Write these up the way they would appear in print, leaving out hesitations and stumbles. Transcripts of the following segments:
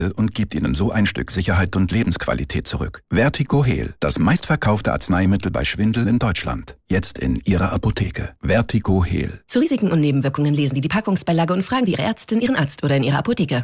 und gibt Ihnen so ein Stück Sicherheit und Lebensqualität zurück. Vertigo-Heal, das meistverkaufte Arzneimittel bei Schwindel in Deutschland. Jetzt in Ihrer Apotheke. Vertigo-Heal. Zu Risiken und Nebenwirkungen lesen Sie die Packungsbeilage und fragen Sie Ihre Ärztin, Ihren Arzt oder in Ihrer Apotheke.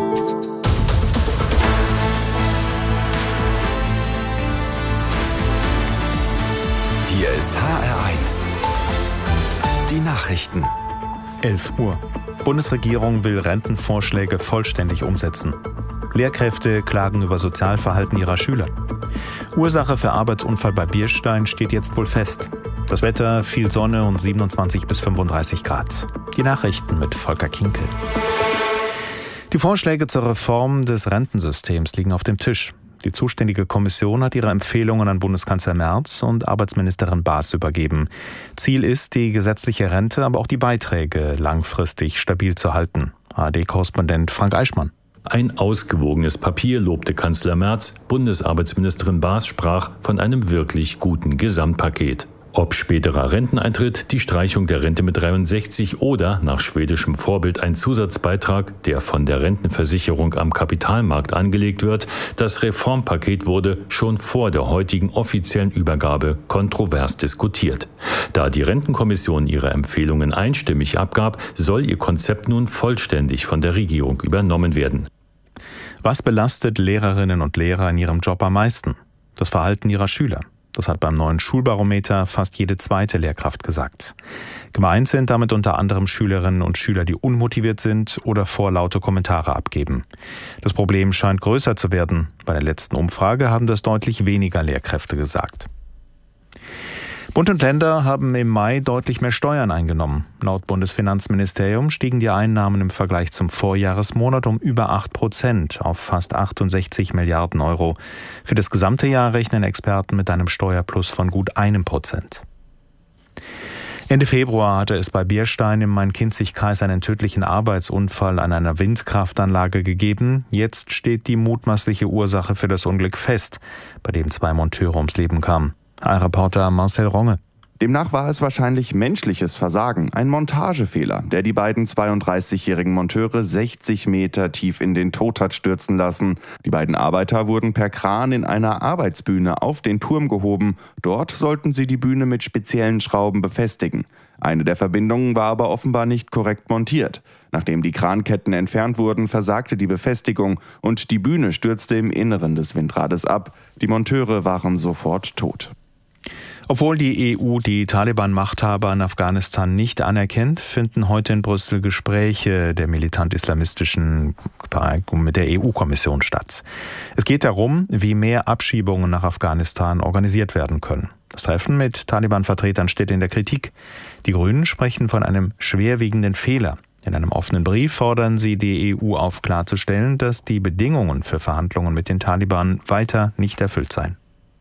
Hier ist HR1. Die Nachrichten. 11 Uhr. Bundesregierung will Rentenvorschläge vollständig umsetzen. Lehrkräfte klagen über Sozialverhalten ihrer Schüler. Ursache für Arbeitsunfall bei Bierstein steht jetzt wohl fest. Das Wetter, viel Sonne und 27 bis 35 Grad. Die Nachrichten mit Volker Kinkel. Die Vorschläge zur Reform des Rentensystems liegen auf dem Tisch. Die zuständige Kommission hat ihre Empfehlungen an Bundeskanzler Merz und Arbeitsministerin Baas übergeben. Ziel ist, die gesetzliche Rente, aber auch die Beiträge langfristig stabil zu halten. ARD-Korrespondent Frank Eichmann. Ein ausgewogenes Papier, lobte Kanzler Merz. Bundesarbeitsministerin Baas sprach von einem wirklich guten Gesamtpaket. Ob späterer Renteneintritt, die Streichung der Rente mit 63 oder nach schwedischem Vorbild ein Zusatzbeitrag, der von der Rentenversicherung am Kapitalmarkt angelegt wird, das Reformpaket wurde schon vor der heutigen offiziellen Übergabe kontrovers diskutiert. Da die Rentenkommission ihre Empfehlungen einstimmig abgab, soll ihr Konzept nun vollständig von der Regierung übernommen werden. Was belastet Lehrerinnen und Lehrer in ihrem Job am meisten? Das Verhalten ihrer Schüler. Das hat beim neuen Schulbarometer fast jede zweite Lehrkraft gesagt. Gemeint sind damit unter anderem Schülerinnen und Schüler, die unmotiviert sind oder vorlaute Kommentare abgeben. Das Problem scheint größer zu werden. Bei der letzten Umfrage haben das deutlich weniger Lehrkräfte gesagt. Bund und Länder haben im Mai deutlich mehr Steuern eingenommen. Laut Bundesfinanzministerium stiegen die Einnahmen im Vergleich zum Vorjahresmonat um über 8% auf fast 68 Milliarden Euro. Für das gesamte Jahr rechnen Experten mit einem Steuerplus von gut 1%. Ende Februar hatte es bei Bierstein im Main-Kinzig-Kreis einen tödlichen Arbeitsunfall an einer Windkraftanlage gegeben. Jetzt steht die mutmaßliche Ursache für das Unglück fest, bei dem 2 Monteure ums Leben kamen. Reporter Marcel Ronge. Demnach war es wahrscheinlich menschliches Versagen, ein Montagefehler, der die beiden 32-jährigen Monteure 60 Meter tief in den Tod hat stürzen lassen. Die beiden Arbeiter wurden per Kran in einer Arbeitsbühne auf den Turm gehoben. Dort sollten sie die Bühne mit speziellen Schrauben befestigen. Eine der Verbindungen war aber offenbar nicht korrekt montiert. Nachdem die Kranketten entfernt wurden, versagte die Befestigung und die Bühne stürzte im Inneren des Windrades ab. Die Monteure waren sofort tot. Obwohl die EU die Taliban-Machthaber in Afghanistan nicht anerkennt, finden heute in Brüssel Gespräche der militant-islamistischen mit der EU-Kommission statt. Es geht darum, wie mehr Abschiebungen nach Afghanistan organisiert werden können. Das Treffen mit Taliban-Vertretern steht in der Kritik. Die Grünen sprechen von einem schwerwiegenden Fehler. In einem offenen Brief fordern sie die EU auf, klarzustellen, dass die Bedingungen für Verhandlungen mit den Taliban weiter nicht erfüllt seien.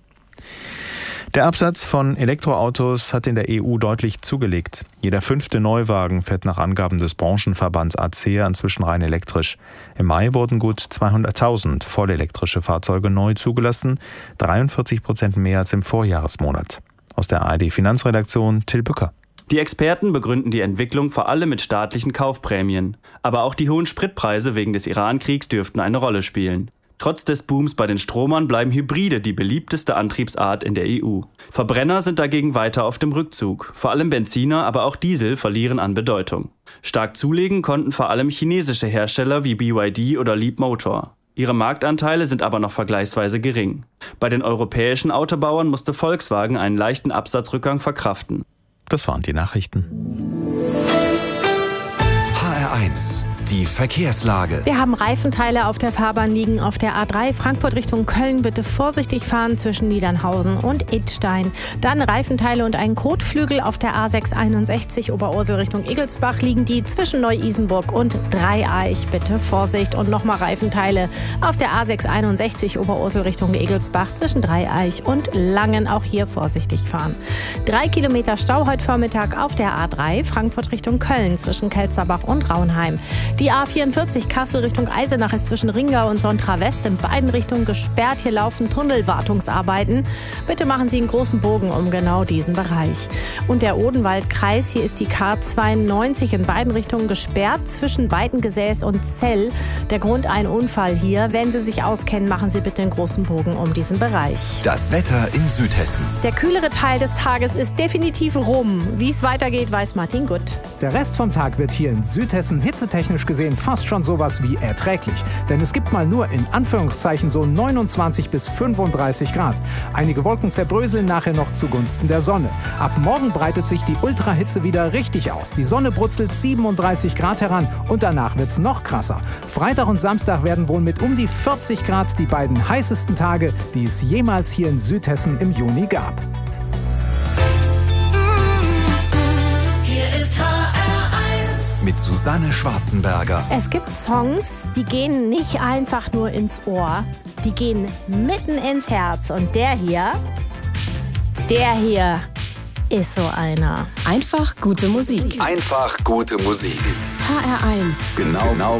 Der Absatz von Elektroautos hat in der EU deutlich zugelegt. Jeder 5. Neuwagen fährt nach Angaben des Branchenverbands ACEA inzwischen rein elektrisch. Im Mai wurden gut 200.000 vollelektrische Fahrzeuge neu zugelassen, 43% mehr als im Vorjahresmonat. Aus der ARD-Finanzredaktion Till Bücker. Die Experten begründen die Entwicklung vor allem mit staatlichen Kaufprämien. Aber auch die hohen Spritpreise wegen des Irankriegs dürften eine Rolle spielen. Trotz des Booms bei den Stromern bleiben Hybride die beliebteste Antriebsart in der EU. Verbrenner sind dagegen weiter auf dem Rückzug. Vor allem Benziner, aber auch Diesel verlieren an Bedeutung. Stark zulegen konnten vor allem chinesische Hersteller wie BYD oder Leapmotor. Ihre Marktanteile sind aber noch vergleichsweise gering. Bei den europäischen Autobauern musste Volkswagen einen leichten Absatzrückgang verkraften. Das waren die Nachrichten. HR1. Die Verkehrslage. Wir haben Reifenteile auf der Fahrbahn liegen. Auf der A3 Frankfurt Richtung Köln bitte vorsichtig fahren zwischen Niedernhausen und Idstein. Dann Reifenteile und einen Kotflügel auf der A661 Oberursel Richtung Egelsbach liegen die zwischen Neu-Isenburg und Dreieich. Bitte Vorsicht und nochmal Reifenteile auf der A661 Oberursel Richtung Egelsbach zwischen Dreieich und Langen. Auch hier vorsichtig fahren. 3 Kilometer Stau heute Vormittag auf der A3 Frankfurt Richtung Köln zwischen Kelsterbach und Raunheim. Die A44 Kassel Richtung Eisenach ist zwischen Ringau und Sontra West in beiden Richtungen gesperrt. Hier laufen Tunnelwartungsarbeiten. Bitte machen Sie einen großen Bogen um genau diesen Bereich. Und der Odenwaldkreis, hier ist die K92 in beiden Richtungen gesperrt zwischen Weitengesäß und Zell. Der Grund ein Unfall hier. Wenn Sie sich auskennen, machen Sie bitte einen großen Bogen um diesen Bereich. Das Wetter in Südhessen. Der kühlere Teil des Tages ist definitiv rum. Wie es weitergeht, weiß Martin Gutt. Der Rest vom Tag wird hier in Südhessen hitzetechnisch gesehen fast schon sowas wie erträglich. Denn es gibt mal nur in Anführungszeichen so 29 bis 35 Grad. Einige Wolken zerbröseln nachher noch zugunsten der Sonne. Ab morgen breitet sich die Ultrahitze wieder richtig aus. Die Sonne brutzelt 37 Grad heran und danach wird's noch krasser. Freitag und Samstag werden wohl mit um die 40 Grad die beiden heißesten Tage, die es jemals hier in Südhessen im Juni gab. Hier ist HR1 mit Susanne Schwarzenberger. Es gibt Songs, die gehen nicht einfach nur ins Ohr, die gehen mitten ins Herz. Und der hier ist so einer. Einfach gute Musik. Einfach gute Musik. HR1. Genau